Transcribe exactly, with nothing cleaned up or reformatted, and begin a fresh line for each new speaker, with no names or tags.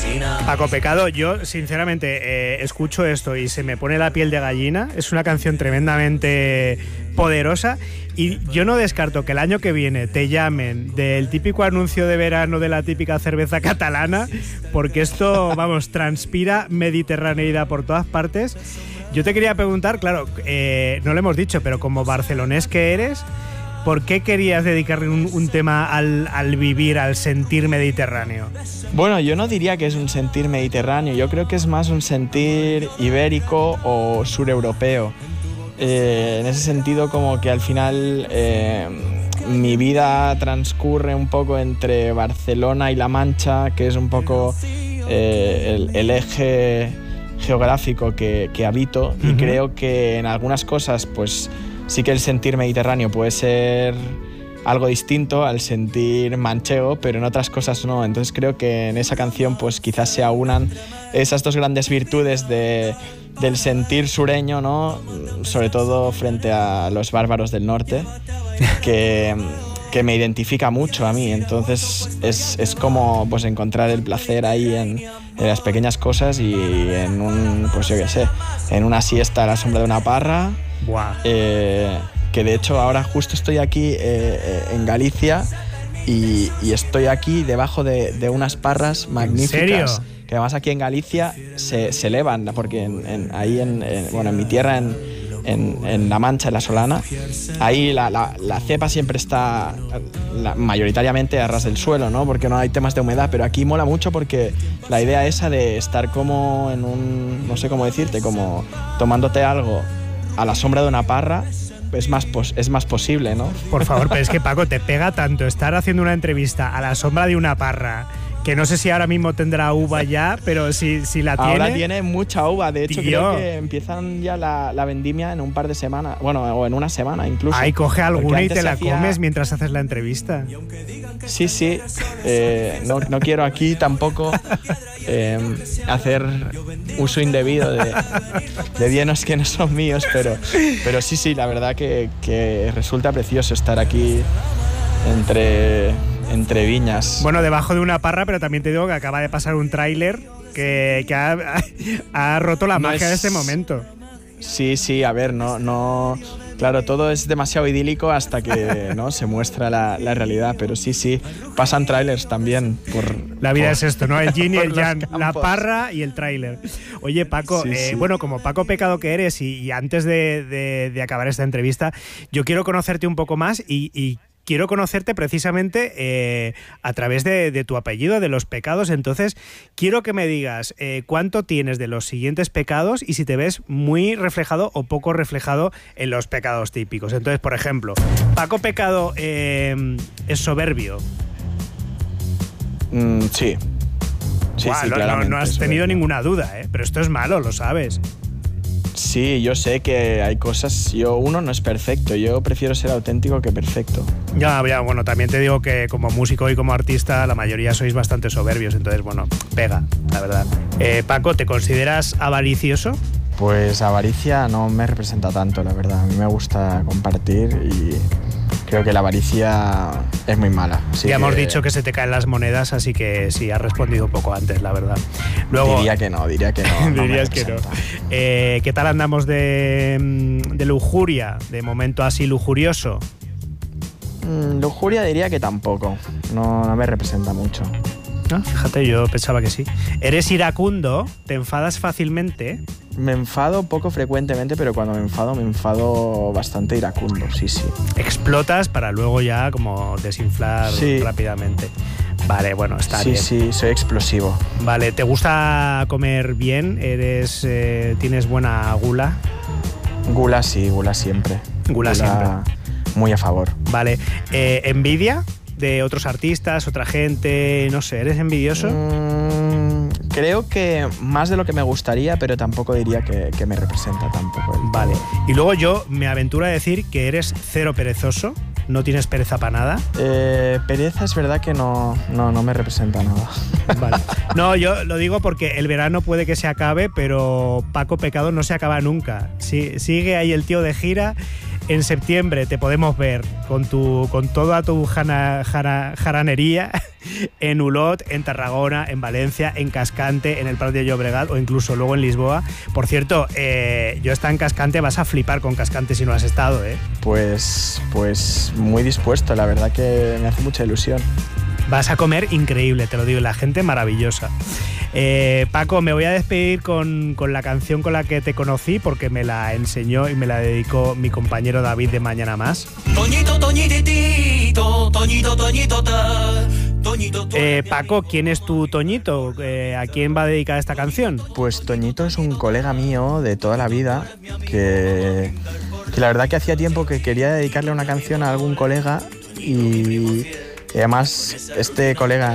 Paco Pecado, yo sinceramente eh, escucho esto y se me pone la piel de gallina. Es una canción tremendamente poderosa y yo no descarto que el año que viene te llamen del típico anuncio de verano de la típica cerveza catalana, porque esto, vamos, transpira mediterraneidad por todas partes. Yo te quería preguntar, claro, eh, no lo hemos dicho, pero como barcelonés que eres, ¿por qué querías dedicarle un, un tema al, al vivir, al sentir mediterráneo?
Bueno, yo no diría que es un sentir mediterráneo, yo creo que es más un sentir ibérico o sureuropeo. Eh, en ese sentido, como que al final eh, mi vida transcurre un poco entre Barcelona y La Mancha, que es un poco eh, el, el eje geográfico que, que habito, uh-huh. Y creo que en algunas cosas, pues sí que el sentir mediterráneo puede ser algo distinto al sentir manchego, pero en otras cosas no. Entonces creo que en esa canción pues quizás se aunan esas dos grandes virtudes de, del sentir sureño, ¿no? Sobre todo frente a los bárbaros del norte, que, que me identifica mucho a mí. Entonces es, es como pues encontrar el placer ahí en, en las pequeñas cosas y en un, pues yo qué sé, en una siesta a la sombra de una parra.
Wow.
Eh, que de hecho ahora justo estoy aquí eh, en Galicia y, y estoy aquí debajo de, de unas parras magníficas.
¿En serio?
Que además aquí en Galicia se, se elevan, porque en, en, ahí en, en, bueno, en mi tierra, en, en, en La Mancha, en La Solana, ahí la, la, la cepa siempre está la, mayoritariamente a ras del suelo, ¿no? Porque no hay temas de humedad, pero aquí mola mucho porque la idea esa de estar como en un, no sé cómo decirte, como tomándote algo a la sombra de una parra, es más, pos- es más posible, ¿no?
Por favor, pero es que Paco, te pega tanto estar haciendo una entrevista a la sombra de una parra, que no sé si ahora mismo tendrá uva ya, pero si, si la tiene...
Ahora tiene mucha uva, de hecho
Tío.
creo que empiezan ya la, la vendimia en un par de semanas, bueno, o en una semana incluso.
Ahí coge alguna y te la
hacía...
comes mientras haces la entrevista.
Sí, sí, eh, no, no quiero aquí tampoco eh, hacer uso indebido de, de bienes que no son míos, pero, pero sí, sí, la verdad que, que resulta precioso estar aquí entre... entre viñas.
Bueno, debajo de una parra, pero también te digo que acaba de pasar un tráiler que, que ha, ha, ha roto la
no
magia
es...
de este momento.
Sí, sí, a ver, no, no... Claro, todo es demasiado idílico hasta que no se muestra la, la realidad, pero sí, sí, pasan trailers también por...
La vida
por,
es esto, ¿no? El yin y el yang,
campos.
la parra y el tráiler. Oye, Paco,
Sí,
eh,
sí.
bueno, como Paco Pecado que eres y, y antes de, de, de acabar esta entrevista, yo quiero conocerte un poco más y... y quiero conocerte precisamente eh, a través de, de tu apellido, de los pecados. Entonces, quiero que me digas eh, cuánto tienes de los siguientes pecados y si te ves muy reflejado o poco reflejado en los pecados típicos. Entonces, por ejemplo, Paco Pecado eh, es soberbio.
Mm, sí. Sí,
Buah,
sí,
no,
claramente.
no, no has tenido ninguna duda, ¿eh? Pero esto es malo, lo sabes.
Sí, yo sé que hay cosas... Yo, uno no es perfecto, yo prefiero ser auténtico que perfecto.
Ya, ya, bueno, también te digo que como músico y como artista la mayoría sois bastante soberbios, entonces, bueno, pega, la verdad. Eh, Paco, ¿te consideras avaricioso?
Pues avaricia no me representa tanto, la verdad. A mí me gusta compartir y creo que la avaricia es muy mala.
Ya hemos dicho que se te caen las monedas, así que sí, has respondido un poco antes, la verdad. Luego,
diría que no, diría que no. no
dirías que no. Eh, ¿Qué tal andamos de, de lujuria? De momento así lujurioso.
Mm, lujuria diría que tampoco. No, no me representa mucho.
Ah, fíjate, yo pensaba que sí. ¿Eres iracundo? ¿Te enfadas fácilmente?
Me enfado poco frecuentemente, pero cuando me enfado, me enfado bastante iracundo, sí, sí.
Explotas para luego ya como desinflar
sí.
rápidamente. Vale, bueno, está
sí,
bien.
Sí, sí, soy explosivo.
Vale, ¿te gusta comer bien? ¿Eres, eh, ¿Tienes buena gula?
Gula sí, gula siempre.
Gula, gula siempre.
Muy a favor.
Vale, eh, ¿envidia de otros artistas, otra gente? No sé, ¿eres envidioso?
Mm, creo que más de lo que me gustaría, pero tampoco diría que, que me representa tampoco.
Vale, y luego yo me aventuro a decir que eres cero perezoso, no tienes pereza para nada.
Eh, pereza es verdad que no, no, no me representa nada.
Vale. No, yo lo digo porque el verano puede que se acabe, pero Paco Pecado no se acaba nunca. Sí, sigue ahí el tío de gira. En septiembre te podemos ver con, tu, con toda tu jana, jara, jaranería en Ulot, en Tarragona, en Valencia, en Cascante, en el Prat de Llobregat o incluso luego en Lisboa. Por cierto, eh, yo estaba en Cascante, vas a flipar con Cascante si no has estado, ¿eh?
Pues, pues muy dispuesto, la verdad que me hace mucha ilusión.
Vas a comer increíble, te lo digo, la gente maravillosa. Eh, Paco, me voy a despedir con, con la canción con la que te conocí porque me la enseñó y me la dedicó mi compañero David de Mañana Más. Toñito, toñitito, toñito, toñito, ta. Eh, Paco, ¿quién es tu Toñito? Eh, ¿A quién va a dedicar esta canción?
Pues Toñito es un colega mío de toda la vida que, que la verdad que hacía tiempo que quería dedicarle una canción a algún colega y... Y además, este colega